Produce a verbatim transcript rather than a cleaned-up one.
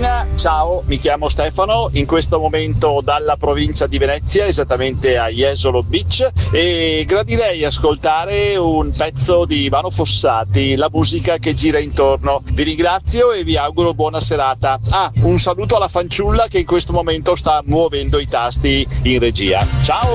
Martina, ciao, mi chiamo Stefano, in questo momento dalla provincia di Venezia, esattamente a Jesolo Beach, e gradirei ascoltare un pezzo di Ivano Fossati, La musica che gira intorno. Vi ringrazio e vi auguro buona serata. Ah, un saluto alla fanciulla che in questo momento sta muovendo i tasti in regia. Ciao!